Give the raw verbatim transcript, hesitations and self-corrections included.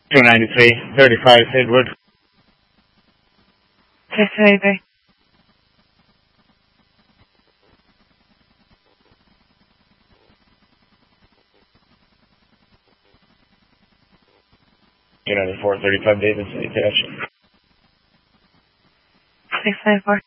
two ninety-three, thirty-five, Edward. six eighty-three. two ninety-four, thirty-five, David, City Connection. six ninety-four.